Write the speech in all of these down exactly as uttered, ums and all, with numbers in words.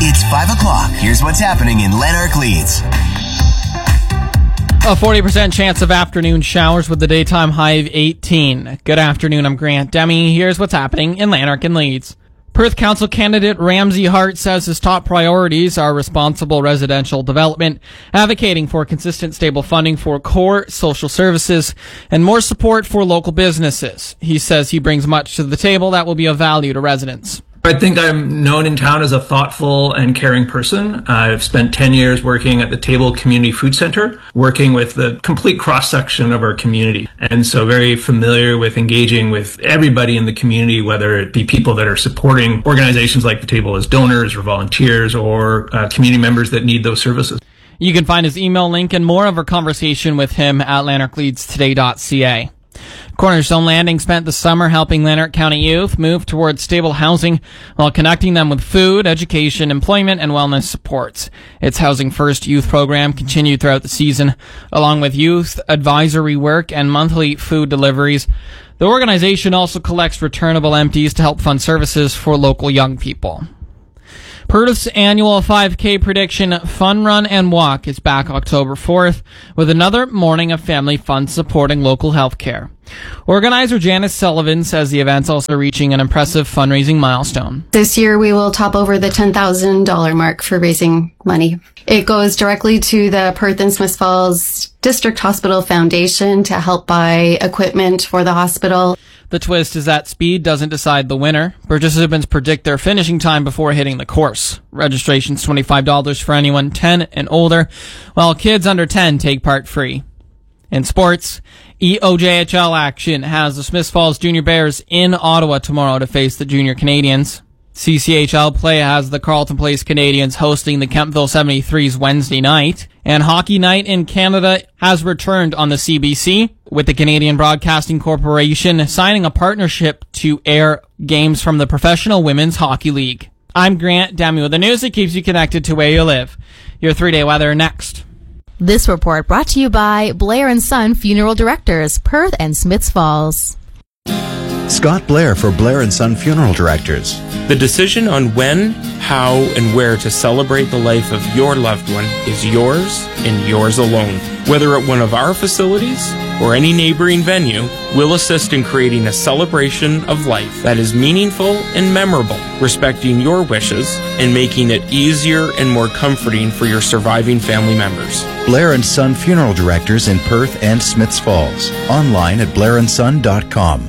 It's five o'clock. Here's what's happening in Lanark Leeds. A forty percent chance of afternoon showers with the daytime high of eighteen. Good afternoon, I'm Grant Demi. Here's what's happening in Lanark and Leeds. Perth Council candidate Ramsey Hart says his top priorities are responsible residential development, advocating for consistent, stable funding for core social services, and more support for local businesses. He says he brings much to the table that will be of value to residents. I think I'm known in town as a thoughtful and caring person. I've spent ten years working at the Table Community Food Center, working with the complete cross-section of our community. And so very familiar with engaging with everybody in the community, whether it be people that are supporting organizations like the Table as donors or volunteers or uh, community members that need those services. You can find his email link and more of our conversation with him at lanark leeds today dot c a. Cornerstone Landing spent the summer helping Lanark County youth move towards stable housing while connecting them with food, education, employment, and wellness supports. Its Housing First youth program continued throughout the season, along with youth advisory work and monthly food deliveries. The organization also collects returnable empties to help fund services for local young people. Perth's annual five K prediction Fun Run and Walk is back October fourth with another morning of family fun supporting local healthcare. Organizer Janice Sullivan says the event's also reaching an impressive fundraising milestone. This year we will top over the ten thousand dollars mark for raising money. It goes directly to the Perth and Smith Falls District Hospital Foundation to help buy equipment for the hospital. The twist is that speed doesn't decide the winner. Participants predict their finishing time before hitting the course. Registration's twenty-five dollars for anyone ten and older, while kids under ten take part free. In sports, E O J H L action has the Smith Falls Junior Bears in Ottawa tomorrow to face the Junior Canadians. C C H L play has the Carleton Place Canadians hosting the Kemptville seventy-threes Wednesday night. And Hockey Night in Canada has returned on the C B C, with the Canadian Broadcasting Corporation signing a partnership to air games from the Professional Women's Hockey League. I'm Grant Demi with the news that keeps you connected to where you live. Your three-day weather next. This report brought to you by Blair and Son Funeral Directors, Perth and Smiths Falls. Scott Blair for Blair and Son Funeral Directors. The decision on when, how, and where to celebrate the life of your loved one is yours and yours alone. Whether at one of our facilities or any neighboring venue, we'll assist in creating a celebration of life that is meaningful and memorable, respecting your wishes and making it easier and more comforting for your surviving family members. Blair and Son Funeral Directors in Perth and Smiths Falls. Online at blair and son dot com.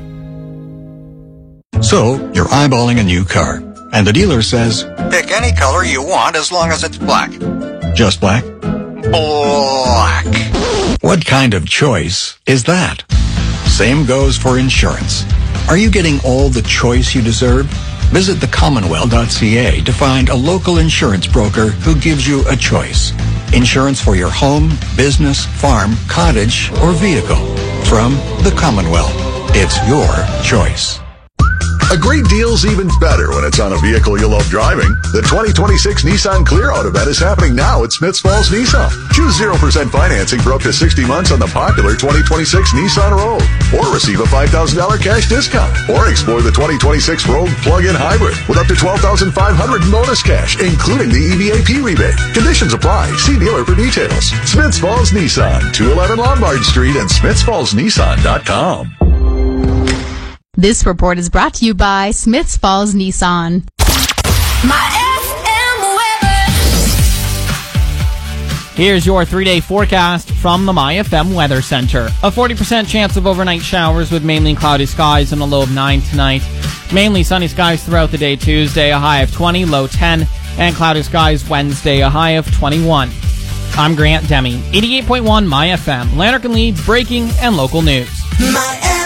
So, you're eyeballing a new car, and the dealer says, pick any color you want as long as it's black. Just black? Black. What kind of choice is that? Same goes for insurance. Are you getting all the choice you deserve? Visit the commonwealth dot c a to find a local insurance broker who gives you a choice. Insurance for your home, business, farm, cottage, or vehicle. From the Commonwealth. It's your choice. A great deal's even better when it's on a vehicle you love driving. The twenty twenty-six Nissan Clear Out event is happening now at Smiths Falls Nissan. Choose zero percent financing for up to sixty months on the popular twenty twenty-six Nissan Rogue. Or receive a five thousand dollars cash discount. Or explore the twenty twenty-six Rogue Plug-in Hybrid with up to twelve thousand five hundred dollars in bonus cash, including the E V A P rebate. Conditions apply. See dealer for details. Smiths Falls Nissan, two eleven Lombard Street and smiths falls nissan dot com. This report is brought to you by Smiths Falls Nissan. My F M weather. Here's your three-day forecast from the My F M Weather Center. A forty percent chance of overnight showers with mainly cloudy skies and a low of nine tonight. Mainly sunny skies throughout the day Tuesday, a high of twenty, low ten, and cloudy skies Wednesday, a high of twenty-one. I'm Grant Demi, eighty-eight point one My F M, Lanark and Leeds breaking and local news. My F M.